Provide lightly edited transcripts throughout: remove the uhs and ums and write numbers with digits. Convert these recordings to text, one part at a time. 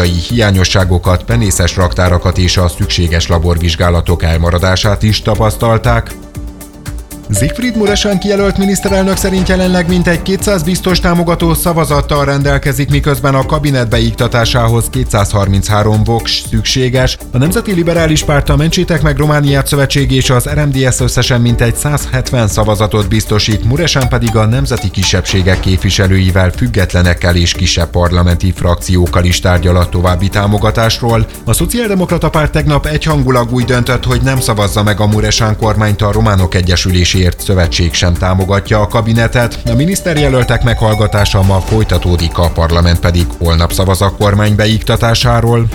technikai hiányosságokat, penészes raktárakat és a szükséges laborvizsgálatok elmaradását is tapasztalták. Siegfried Muresan kijelölt miniszterelnök szerint jelenleg mintegy 200 biztos támogató szavazattal rendelkezik, miközben a kabinet beiktatásához 233 voks szükséges. A Nemzeti Liberális Párt, a Mentsétek meg Romániát szövetség és az RMDSZ összesen mintegy 170 szavazatot biztosít, Muresan pedig a nemzeti kisebbségek képviselőivel, függetlenekkel és kisebb parlamenti frakciókkal is tárgyal a további támogatásról. A Szociáldemokrata Párt tegnap egyhangulag úgy döntött, hogy nem szavazza meg a Muresan kormányt, a Románok Egyesülésért szövetség sem támogatja a kabinetet. A miniszterjelöltek meghallgatása ma folytatódik, a parlament pedig holnap szavaz a kormány beiktatásáról.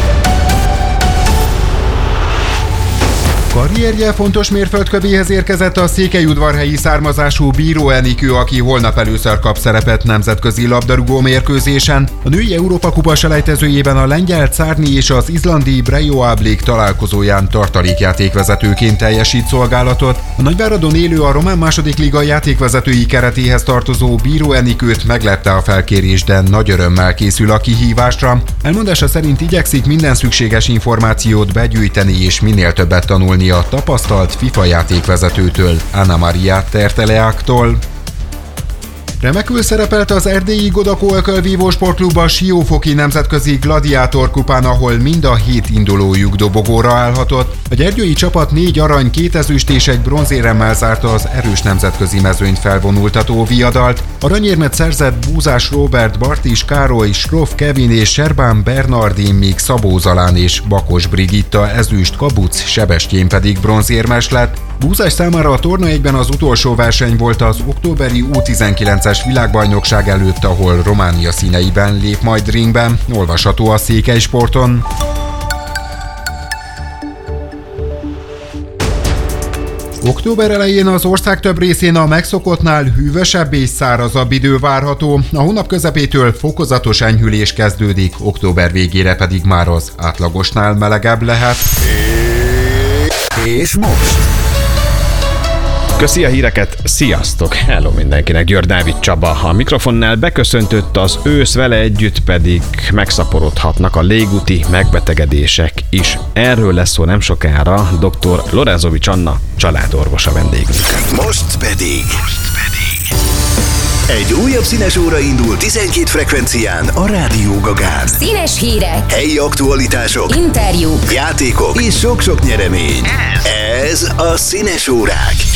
Karrierje fontos mérföldkövéhez érkezett a székelyudvarhelyi származású Bíró Enikő, aki holnap először kap szerepet nemzetközi labdarúgó mérkőzésen. A női Európa-kupa selejtezőjében a lengyel Czárny és az izlandi Brejoablik találkozóján tartalékjátékvezetőként teljesít szolgálatot. A Nagyváradon élő, a román második liga játékvezetői keretéhez tartozó Bíró Enikőt meglepte a felkérés, de nagy örömmel készül a kihívásra. Elmondása szerint igyekszik minden szükséges információt begyűjteni és minél többet tanulni a tapasztalt FIFA játékvezetőtől, Anna Maria Terteleáktól. Remekül szerepelt az erdélyi Godakó Ökölvívó Sportklub a Siófoki Nemzetközi Gladiátor kupán, ahol mind a 7 indulójuk dobogóra állhatott. A gyergyói csapat 4 arany, 2 ezüst és egy bronzéremmel zárta az erős nemzetközi mezőnyt felvonultató viadalt. Aranyérmet szerzett Búzás Róbert, Bartis Károly, Schroff Kevin és Serbán Bernardin, míg Szabó Zalán és Bakos Brigitta ezüst, Kabuc Sebestyén pedig bronzérmes lett. Búzás számára a torna egyben az utolsó verseny volt az októberi U19-es világbajnokság előtt, ahol Románia színeiben lép majd ringben, olvasható a Székely Sporton. Október elején az ország több részén a megszokottnál hűvösebb és szárazabb idő várható. A hónap közepétől fokozatos enyhülés kezdődik, október végére pedig már az átlagosnál melegebb lehet. És most? Köszi a híreket, sziasztok! Hello mindenkinek, Győr Dávid Csaba. A mikrofonnál beköszöntött az ősz, vele együtt pedig megszaporodhatnak a légúti megbetegedések is. Erről lesz szó nem sokára, dr. Lorenzovics Anna családorvos a vendégünk. Most pedig egy újabb színes óra indul 12 frekvencián a Rádió Gagán. Színes hírek, helyi aktualitások, interjúk, játékok és sok-sok nyeremény. Ez a Színes órák.